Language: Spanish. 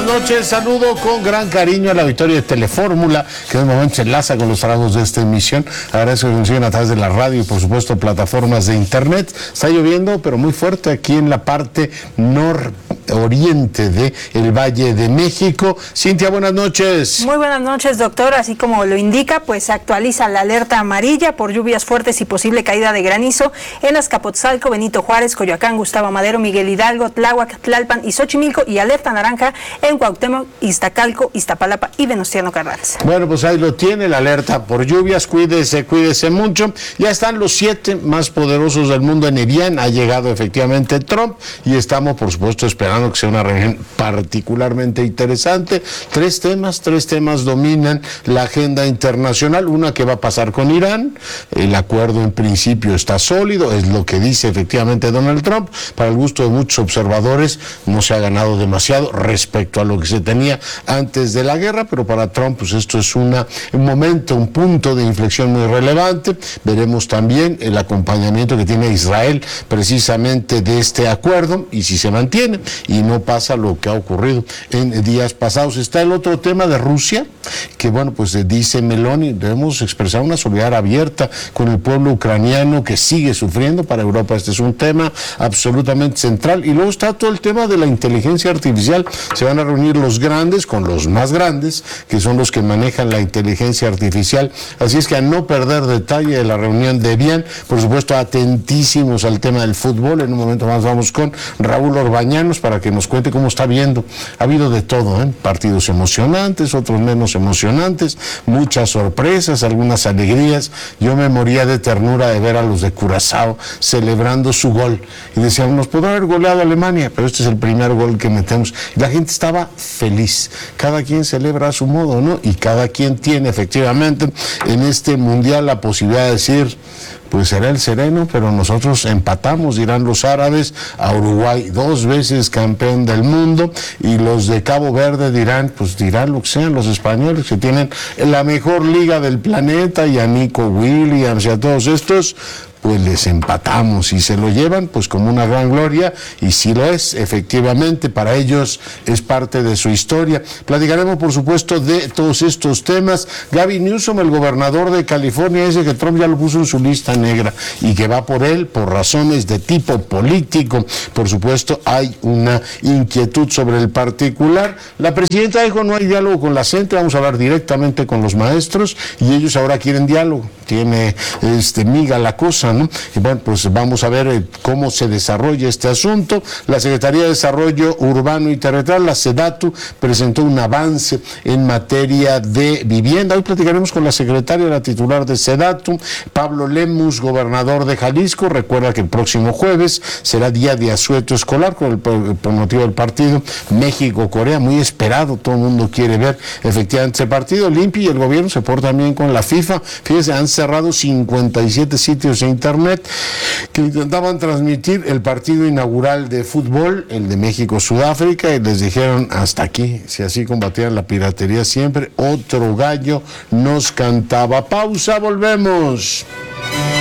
noches, saludo con gran cariño a la Victoria de Telefórmula, que de momento se enlaza con los trabajos de esta emisión. Agradezco que nos siguen a través de la radio y por supuesto plataformas de internet. Está lloviendo, pero muy fuerte aquí en la parte nororiente del Valle de México. Cintia, buenas noches. Muy buenas noches, doctor. Así como lo indica, pues se actualiza la alerta amarilla por lluvias fuertes y posible caída de granizo en Azcapotzalco, Benito Juárez, Coyoacán, Gustavo Madero, Miguel Hidalgo, Tláhuac, Tlalpan y Xochimilco, y alerta naranja en Cuauhtémoc, Iztacalco, Iztapalapa y Venustiano Carranza. Bueno, pues ahí lo tiene, la alerta por lluvias. Cuídese mucho. Ya están los 7 más poderosos del mundo en Evian. Ha llegado efectivamente Trump y estamos, por supuesto, esperando que sea una reunión particularmente interesante. Tres temas dominan la agenda internacional. Una, que va a pasar con Irán. El acuerdo en principio está sólido, es lo que dice efectivamente Donald Trump. Para el gusto de muchos observadores, no se ha ganado demasiado respecto a lo que se tenía antes de la guerra, pero para Trump pues esto es un momento, un punto de inflexión muy relevante. Veremos también el acompañamiento que tiene Israel precisamente de este acuerdo y si se mantiene y no pasa lo que ha ocurrido en días pasados. Está el otro tema de Rusia, que bueno, pues dice Meloni, debemos expresar una solidaridad abierta con el pueblo ucraniano que sigue sufriendo. Para Europa este es un tema absolutamente central. Y luego está todo el tema de la inteligencia artificial. Se van a reunir los grandes con los más grandes, que son los que manejan la inteligencia artificial. Así es que a no perder detalle de la reunión de Evian. Por supuesto, atentísimos al tema del fútbol. En un momento más vamos con Raúl Orbañanos para que nos cuente cómo está viendo. Ha habido de todo, partidos emocionantes, otros menos emocionantes, muchas sorpresas, algunas alegrías. Yo me moría de ternura de ver a los de Curazao celebrando su gol. Y decían, nos podrá haber goleado a Alemania, pero este es el primer gol que metemos. Y la gente estaba feliz. Cada quien celebra a su modo, ¿no? Y cada quien tiene efectivamente en este mundial la posibilidad de decir, pues será el sereno, pero nosotros empatamos, dirán los árabes, a Uruguay 2 veces campeón del mundo, y los de Cabo Verde dirán lo que sean, los españoles que tienen la mejor liga del planeta, y a Nico Williams y a todos estos, pues les empatamos y se lo llevan pues como una gran gloria, y si lo es, efectivamente, para ellos es parte de su historia. Platicaremos, por supuesto, de todos estos temas. Gavin Newsom, el gobernador de California, dice que Trump ya lo puso en su lista negra y que va por él por razones de tipo político. Por supuesto, hay una inquietud sobre el particular. La presidenta dijo, no hay diálogo con la gente, vamos a hablar directamente con los maestros, y ellos ahora quieren diálogo. Tiene miga la cosa, ¿no? Y bueno, pues vamos a ver cómo se desarrolla este asunto. La Secretaría de Desarrollo Urbano y Territorial, la SEDATU, presentó un avance en materia de vivienda. Hoy platicaremos con la secretaria, la titular de SEDATU, Pablo Lemus, gobernador de Jalisco. Recuerda que el próximo jueves será día de asueto escolar por motivo del partido México-Corea, muy esperado. Todo el mundo quiere ver efectivamente ese partido. El INPI y el gobierno se portan bien con la FIFA. Fíjense, han cerrado 57 sitios de internet que intentaban transmitir el partido inaugural de fútbol, el de México-Sudáfrica, y les dijeron hasta aquí. Si así combatían la piratería siempre, otro gallo nos cantaba. Pausa, volvemos.